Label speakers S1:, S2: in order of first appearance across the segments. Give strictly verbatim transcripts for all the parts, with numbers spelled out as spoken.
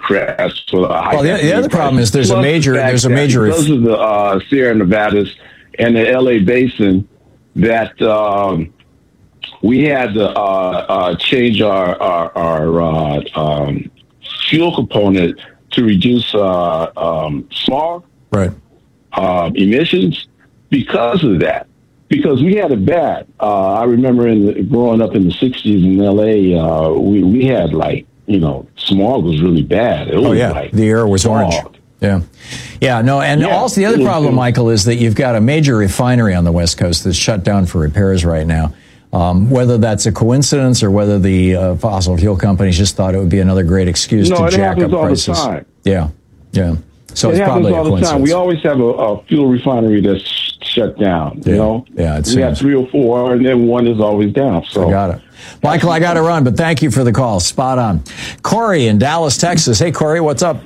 S1: Democrats for the high.
S2: Well, the, the other problem is there's a major
S1: the
S2: there's a major
S1: because of the uh, Sierra Nevadas and the L A Basin that um, we had to uh, uh, change our our, our uh, um, fuel component to reduce uh, um, smog
S2: right.
S1: uh, emissions because of that. Because we had it bad. Uh, I remember in the, growing up in the sixties in L A, uh, we, we had like, you know, smog was really bad. It was
S2: oh, yeah.
S1: like
S2: the air was
S1: smog.
S2: orange. Yeah. Yeah, no, and
S1: Yeah,
S2: also the other
S1: was,
S2: problem, Michael, is that you've got a major refinery on the West Coast that's shut down for repairs right now. Um, whether that's a coincidence or whether the uh, fossil fuel companies just thought it would be another great excuse
S1: no,
S2: to
S1: it
S2: jack
S1: happens
S2: up
S1: all
S2: prices.
S1: the time.
S2: Yeah, yeah. So
S1: it
S2: it's
S1: happens
S2: probably
S1: all
S2: a
S1: the
S2: coincidence.
S1: time. We always have a, a fuel refinery that's shut down.
S2: Yeah.
S1: You know,
S2: yeah, it
S1: we have
S2: seems.
S1: three or four, and then one is always down. So
S2: I got it, Michael. I got to run, but thank you for the call. Spot on. Corey in Dallas, Texas. Hey, Corey, what's up?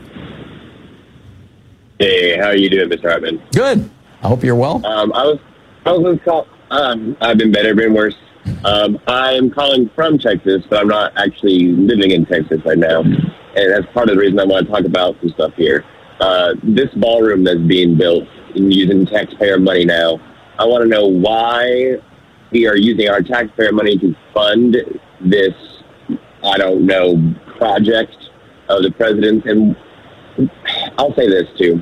S3: Hey, how are you doing, Mister Hartman?
S2: Good. I hope you're well.
S3: Um, I was, I was going to call. Um, I've been better, been worse. Um, I'm calling from Texas, but I'm not actually living in Texas right now, and that's part of the reason I want to talk about some stuff here. Uh, this ballroom that's being built using taxpayer money now, I want to know why we are using our taxpayer money to fund this, I don't know, project of the president. And I'll say this, too.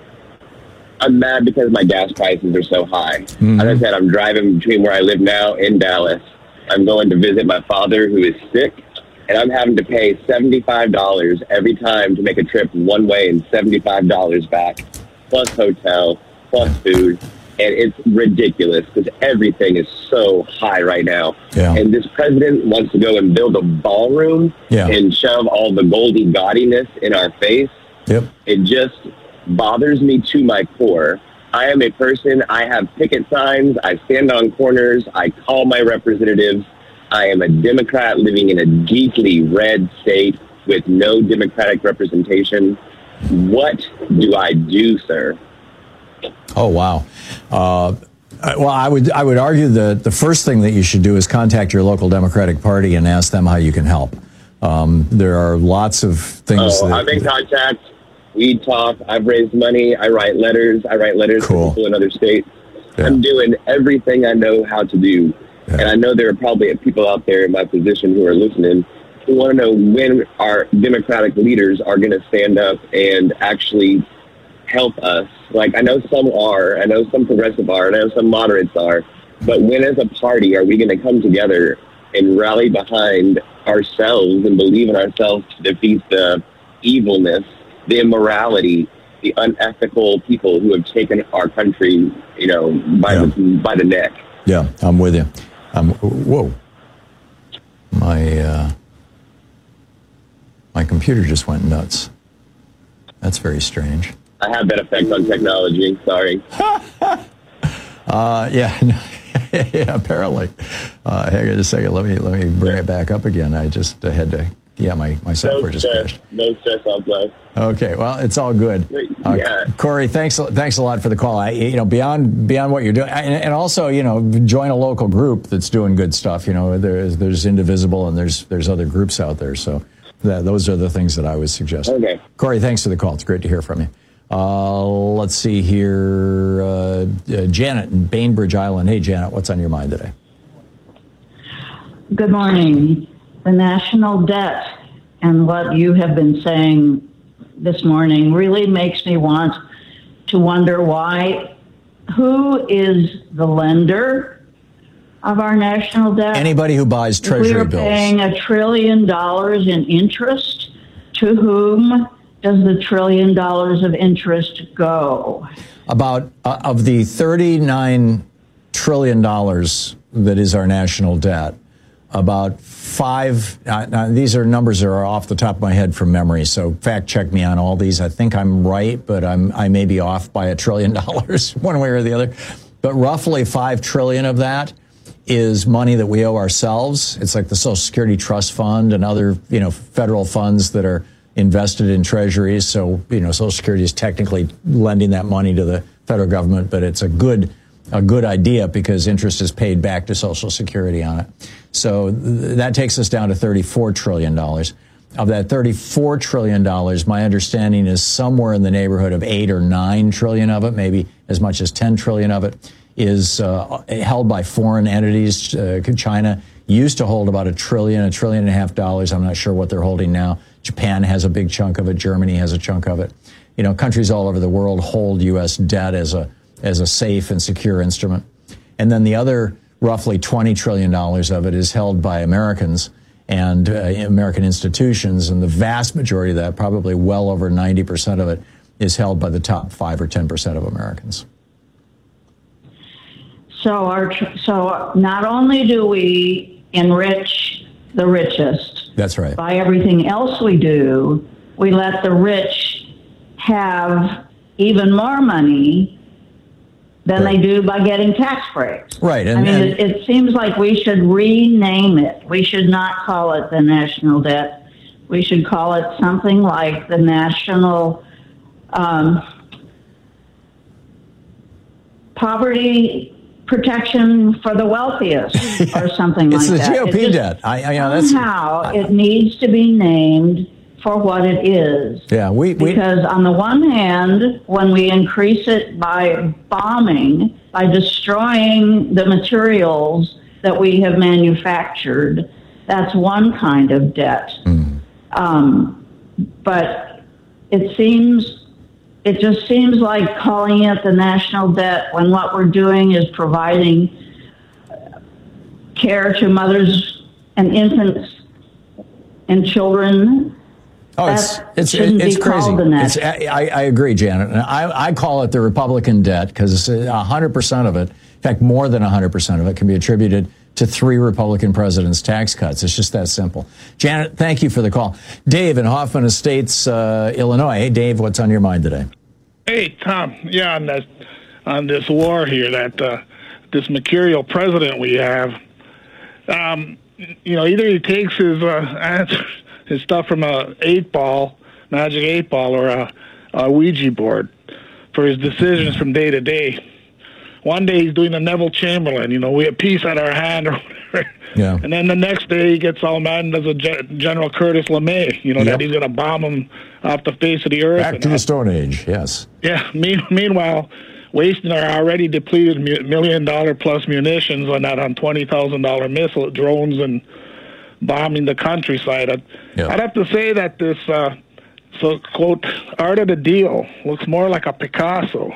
S3: I'm mad because my gas prices are so high. Mm-hmm. As I said, I'm driving between where I live now in Dallas. I'm going to visit my father who is sick, and I'm having to pay seventy-five dollars every time to make a trip one way and seventy-five dollars back, plus hotel, plus food. And it's ridiculous because everything is so high right now.
S2: Yeah.
S3: And this president wants to go and build a ballroom
S2: yeah.
S3: and shove all the goldie gaudiness in our face.
S2: Yep.
S3: It just bothers me to my core. I am a person, I have picket signs, I stand on corners, I call my representatives. I am a Democrat living in a deeply red state with no Democratic representation. What do I do, sir?
S2: Oh, wow. Uh, well, I would I would argue that the first thing that you should do is contact your local Democratic Party and ask them how you can help. Um, there are lots of things
S3: oh,
S2: that...
S3: I'm in contact. We talk. I've raised money. I write letters. I write letters
S2: cool.
S3: to people in other states.
S2: Yeah.
S3: I'm doing everything I know how to do. Yeah. And I know there are probably people out there in my position who are listening who want to know when our Democratic leaders are going to stand up and actually help us. Like, I know some are. I know some progressive are. I know some moderates are. But when as a party are we going to come together and rally behind ourselves and believe in ourselves to defeat the evilness, the immorality, the unethical people who have taken our country, you know, by
S2: yeah.
S3: the by the neck?
S2: Yeah, I'm with you. I'm, whoa. My, uh, my computer just went nuts. That's very strange.
S3: I have that effect on technology. Sorry.
S2: uh, yeah, yeah, apparently. Uh, hang on a second. Let me let me bring it back up again. I just uh, had to. Yeah, my, my software
S3: no
S2: just
S3: stress.
S2: crashed.
S3: No stress, I'll play.
S2: Okay, well, it's all good. Uh,
S3: yeah.
S2: Corey, thanks thanks a lot for the call. I, you know, beyond beyond what you're doing, and, and also, you know, join a local group that's doing good stuff. You know, there's there's Indivisible and there's there's other groups out there. So that, those are the things that I would suggest.
S3: Okay.
S2: Corey, thanks for the call. It's great to hear from you. Uh, let's see here, uh, uh, Janet in Bainbridge Island. Hey, Janet, what's on your mind today?
S4: Good morning. The national debt and what you have been saying this morning really makes me want to wonder why, who is the lender of our national debt?
S2: Anybody who buys treasury
S4: bills. We are
S2: bills.
S4: paying a trillion dollars in interest. To whom does the trillion dollars of interest go? About,
S2: uh, of the thirty-nine trillion dollars that is our national debt, about five, uh, now these are numbers that are off the top of my head from memory, so fact check me on all these. I think I'm right, but I'm, I may be off by a trillion dollars one way or the other. But roughly five trillion of that is money that we owe ourselves. It's like the Social Security Trust Fund and other, you know, federal funds that are invested in treasuries. So, you know, Social Security is technically lending that money to the federal government, but it's a good a good idea because interest is paid back to Social Security on it. So th- that takes us down to thirty-four trillion dollars. Of that thirty-four trillion dollars, my understanding is somewhere in the neighborhood of eight or nine trillion of it, maybe as much as ten trillion of it, is uh, held by foreign entities. Uh, China used to hold about a trillion, a trillion and a half dollars. I'm not sure what they're holding now. Japan has a big chunk of it. Germany has a chunk of it. You know, countries all over the world hold U S debt as a as a safe and secure instrument. And then the other roughly twenty trillion dollars of it is held by Americans and uh, American institutions, and the vast majority of that, probably well over ninety percent of it, is held by the top five or ten percent of Americans.
S4: So, our so not only do we enrich the richest,
S2: that's right,
S4: by everything else we do, we let the rich have even more money than right. they do by getting tax breaks.
S2: Right.
S4: And, I mean, and, it, it seems like we should rename it. We should not call it the national debt. We should call it something like the national um, poverty protection for the wealthiest, or something like that.
S2: It's the G O P
S4: just,
S2: debt. I, I, you know, that's,
S4: somehow
S2: I,
S4: it needs to be named for what it is.
S2: Yeah, we, we
S4: because on the one hand, when we increase it by bombing, by destroying the materials that we have manufactured, that's one kind of debt. Mm. Um, but it seems, it just seems like calling it the national debt when what we're doing is providing care to mothers and infants and children.
S2: Oh, it's it's it's crazy. It's, I, I agree, Janet. I, I call it the Republican debt because one hundred percent of it, in fact, more than one hundred percent of it, can be attributed to three Republican presidents' tax cuts. It's just that simple. Janet, thank you for the call. Dave in Hoffman Estates, uh, Illinois. Hey, Dave, what's on your mind today?
S5: Hey, Tom. Yeah, on this, on this war here, that uh, this mercurial president we have, um, you know, either he takes his uh, answer. his stuff from a eight ball, magic eight ball, or a, a Ouija board for his decisions from day to day. One day he's doing the Neville Chamberlain, you know, we have peace at our hand or whatever.
S2: Yeah.
S5: And then the next day he gets all mad and does a General Curtis LeMay, you know,
S2: yep.
S5: that he's going to bomb him off the face of the earth.
S2: Back to the Stone Age, yes.
S5: Yeah. Mean, meanwhile, wasting our already depleted million dollar plus munitions on that on twenty thousand dollars missile drones and bombing the countryside. I'd, yeah. I'd have to say that this, uh, so quote, art of the deal looks more like a Picasso.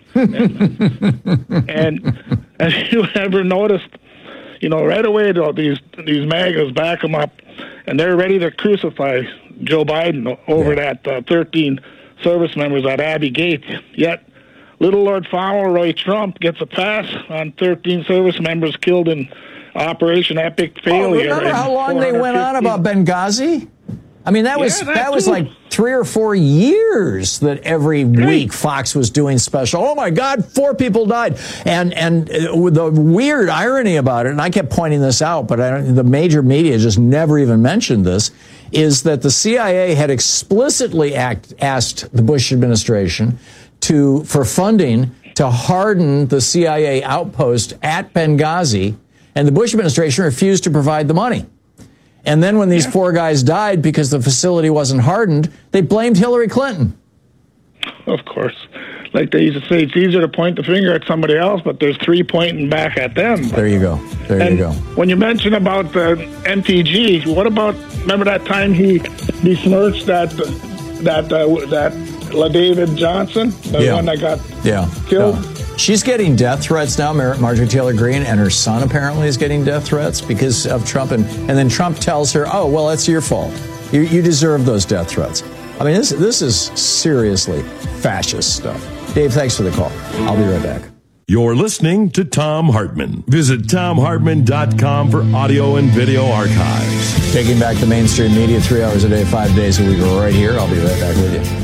S5: and, and as you ever noticed, you know, right away though, these these MAGAs back them up, and they're ready to crucify Joe Biden over yeah. that uh, thirteen service members at Abbey Gate. Yet, little Lord Fauntleroy Trump gets a pass on thirteen service members killed in Operation Epic Failure.
S2: Oh, remember how long they went on about Benghazi? I mean, that was yeah, that, that was like three or four years that every right. week Fox was doing special. Oh my God, four people died, and and uh, the weird irony about it, and I kept pointing this out, but I don't, the major media just never even mentioned this, is that the C I A had explicitly act, asked the Bush administration to for funding to harden the C I A outpost at Benghazi. And the Bush administration refused to provide the money. And then when these yeah. four guys died because the facility wasn't hardened, they blamed Hillary Clinton.
S5: Of course. Like they used to say, it's easier to point the finger at somebody else, but there's three pointing back at them.
S2: There you go. There
S5: and
S2: you go.
S5: When you mention about the M T G, what about, remember that time he besmirched that, that, uh, that LaDavid Johnson, the
S2: yeah.
S5: one that got
S2: yeah.
S5: killed?
S2: Yeah. She's getting death threats now. Mar- Marjorie Taylor Greene, and her son apparently is getting death threats because of Trump. And, and then Trump tells her, oh, well, that's your fault. You, you deserve those death threats. I mean, this, this is seriously fascist stuff. Dave, thanks for the call. I'll be right back.
S6: You're listening to Thom Hartmann. Visit Thom Hartmann dot com for audio and video archives.
S2: Taking back the mainstream media three hours a day, five days a week, right here. I'll be right back with you.